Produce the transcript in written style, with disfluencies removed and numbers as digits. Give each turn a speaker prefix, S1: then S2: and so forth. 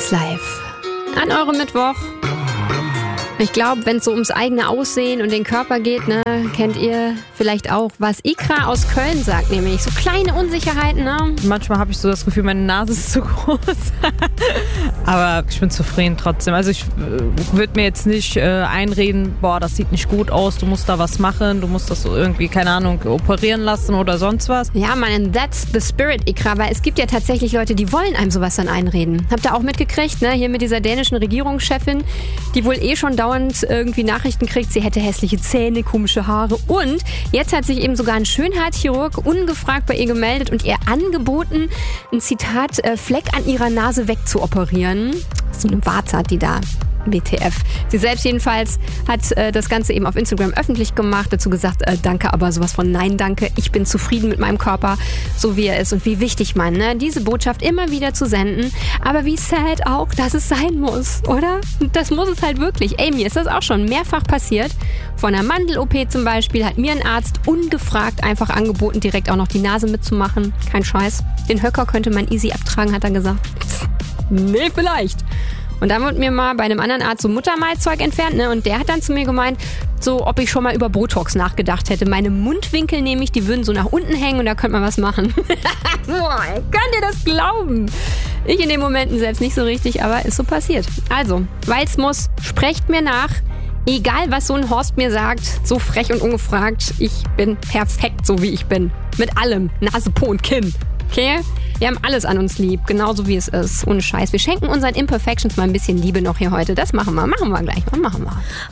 S1: Sex Life an eurem Mittwoch. Ich glaube, wenn es so ums eigene Aussehen und den Körper geht, ne, kennt ihr vielleicht auch, was Ikra aus Köln sagt, nämlich so kleine Unsicherheiten, ne?
S2: Manchmal habe ich so das Gefühl, meine Nase ist zu groß. Aber ich bin zufrieden trotzdem. Also ich würde mir jetzt nicht einreden, boah, das sieht nicht gut aus, du musst da was machen, du musst das irgendwie, keine Ahnung, operieren lassen oder sonst was.
S1: Ja, man, that's the spirit, Ikra, weil es gibt ja tatsächlich Leute, die wollen einem sowas dann einreden. Habt ihr auch mitgekriegt, ne? Hier mit dieser dänischen Regierungschefin, die wohl schon dauernd irgendwie Nachrichten kriegt, sie hätte hässliche Zähne, komische Haare und jetzt hat sich eben sogar ein Schönheitschirurg ungefragt bei ihr gemeldet und ihr angeboten, ein Zitat, Fleck an ihrer Nase wegzuoperieren. So eine Warze hat die da. WTF. Sie selbst jedenfalls hat das Ganze eben auf Instagram öffentlich gemacht, dazu gesagt, danke, aber sowas von nein, danke, ich bin zufrieden mit meinem Körper, so wie er ist und wie wichtig man, ne, diese Botschaft immer wieder zu senden, aber wie sad auch, dass es sein muss, oder? Das muss es halt wirklich. Ey, mir ist das auch schon mehrfach passiert. Von einer Mandel-OP zum Beispiel hat mir ein Arzt ungefragt einfach angeboten, direkt auch noch die Nase mitzumachen. Kein Scheiß. Den Höcker könnte man easy abtragen, hat er gesagt. Nee, vielleicht. Und dann wurde mir mal bei einem anderen Arzt so Muttermalzeug entfernt, ne? Und der hat dann zu mir gemeint, so ob ich schon mal über Botox nachgedacht hätte. Meine Mundwinkel nämlich, die würden so nach unten hängen und da könnte man was machen. Boah, könnt ihr das glauben? Ich in den Momenten selbst nicht so richtig, aber ist so passiert. Also, weil's muss, sprecht mir nach. Egal, was so ein Horst mir sagt, so frech und ungefragt, ich bin perfekt, so wie ich bin. Mit allem, Nase, Po und Kinn. Okay? Wir haben alles an uns lieb, genauso wie es ist. Ohne Scheiß. Wir schenken unseren Imperfections mal ein bisschen Liebe noch hier heute. Das machen wir gleich. Machen wir.